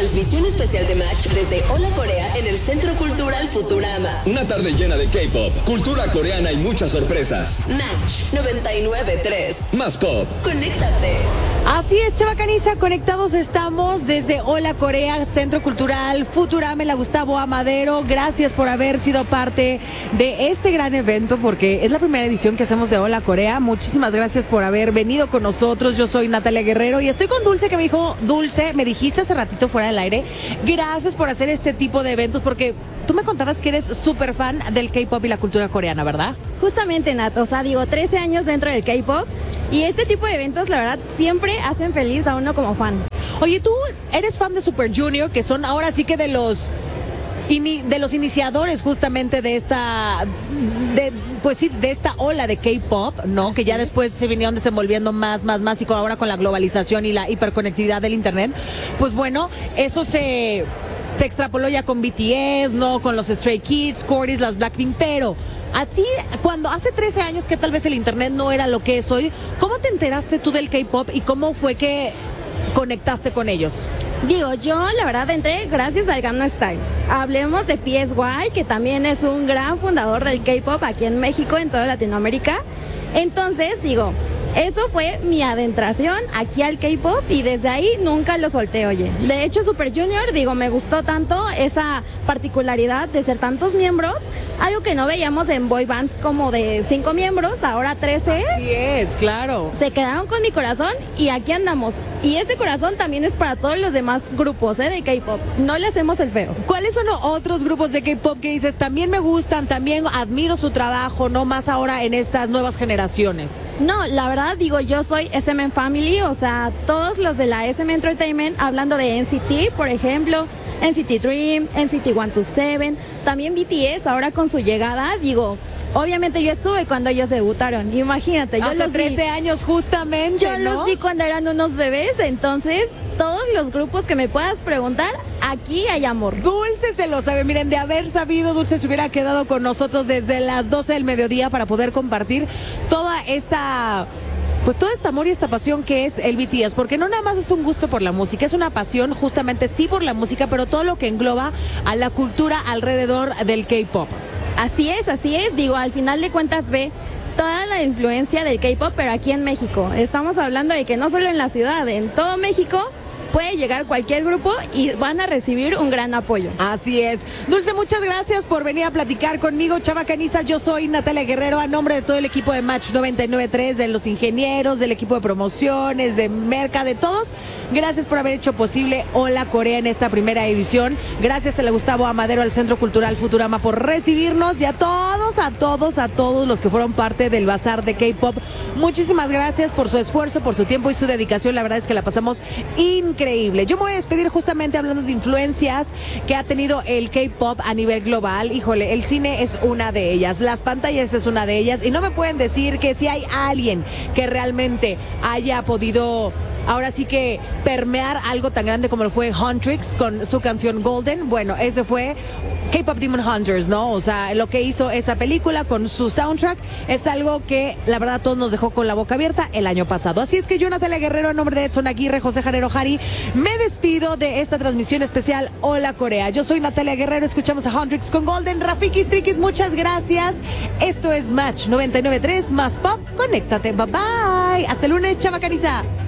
transmisión especial de Match desde Hola Corea en el Centro Cultural Futurama. Una tarde llena de K-pop, cultura coreana y muchas sorpresas. Match 99.3. Más pop. Conéctate. Así es, Chava Caniza, conectados estamos desde Hola Corea, Centro Cultural Futurama, en la Gustavo Amadero. Gracias por haber sido parte de este gran evento, porque es la primera edición que hacemos de Hola Corea. Muchísimas gracias por haber venido con nosotros. Yo soy Natalia Guerrero y estoy con Dulce, que me dijo, Dulce, me dijiste hace ratito fuera del aire, gracias por hacer este tipo de eventos, porque tú me contabas que eres súper fan del K-pop y la cultura coreana, ¿verdad? Justamente, Nat, 13 años dentro del K-pop. Y este tipo de eventos, la verdad, siempre hacen feliz a uno como fan. Oye, tú eres fan de Super Junior, que son ahora sí que de los iniciadores justamente de esta, de esta ola de K-pop, ¿no? Que ya después se vinieron desenvolviendo más y ahora con la globalización y la hiperconectividad del internet. Pues bueno, eso se extrapoló ya con BTS, ¿no? Con los Stray Kids, Corys, las Blackpink, pero a ti, cuando hace 13 años que tal vez el internet no era lo que es hoy, ¿cómo te enteraste tú del K-pop y cómo fue que conectaste con ellos? Digo, yo la verdad entré gracias al Gangnam Style. Hablemos de PSY, que también es un gran fundador del K-pop aquí en México, en toda Latinoamérica. Entonces, digo, eso fue mi adentración aquí al K-pop y desde ahí nunca lo solté, oye. De hecho, Super Junior, digo, me gustó tanto esa particularidad de ser tantos miembros, algo que no veíamos en boy bands como de 5 miembros, ahora 13. Así es, claro. Se quedaron con mi corazón y aquí andamos. Y este corazón también es para todos los demás grupos de K-pop. No le hacemos el feo. ¿Cuáles son otros grupos de K-pop que dices, también me gustan, también admiro su trabajo, no más ahora en estas nuevas generaciones? No, la verdad, digo, yo soy SM Family, o sea, todos los de la SM Entertainment, hablando de NCT, por ejemplo, NCT Dream, NCT 127, también BTS, ahora con su llegada, digo, obviamente yo estuve cuando ellos debutaron, imagínate. Yo hace 13 años justamente, yo los vi cuando eran unos bebés, entonces todos los grupos que me puedas preguntar, aquí hay amor. Dulce se lo sabe, miren, de haber sabido, Dulce se hubiera quedado con nosotros desde las 12 del mediodía para poder compartir toda esta amor y esta pasión que es el BTS, porque no nada más es un gusto por la música, es una pasión justamente sí por la música, pero todo lo que engloba a la cultura alrededor del K-pop. Así es, digo, al final de cuentas ve toda la influencia del K-pop, pero aquí en México. Estamos hablando de que no solo en la ciudad, en todo México puede llegar cualquier grupo y van a recibir un gran apoyo. Así es. Dulce, muchas gracias por venir a platicar conmigo. Chava Caniza, yo soy Natalia Guerrero, a nombre de todo el equipo de Match 99.3, de los ingenieros, del equipo de promociones, de Merca, de todos. Gracias por haber hecho posible Hola Corea en esta primera edición. Gracias a la Gustavo Amadero, al Centro Cultural Futurama, por recibirnos, y a todos los que fueron parte del bazar de K-pop. Muchísimas gracias por su esfuerzo, por su tiempo y su dedicación. La verdad es que la pasamos increíble. Yo me voy a despedir justamente hablando de influencias que ha tenido el K-pop a nivel global. Híjole, el cine es una de ellas, las pantallas es una de ellas, y no me pueden decir que si hay alguien que realmente haya podido ahora sí que permear algo tan grande como lo fue Huntrix con su canción Golden. Bueno, ese fue K-Pop Demon Hunters, ¿no? O sea, lo que hizo esa película con su soundtrack es algo que la verdad todos nos dejó con la boca abierta el año pasado. Así es que yo, Natalia Guerrero, en nombre de Edson Aguirre, José Janero Jari, me despido de esta transmisión especial Hola Corea. Yo soy Natalia Guerrero, escuchamos a Huntrix con Golden. Rafikis Triquis, muchas gracias. Esto es Match 99.3, más pop, conéctate, bye bye. Hasta el lunes, Chava Caniza.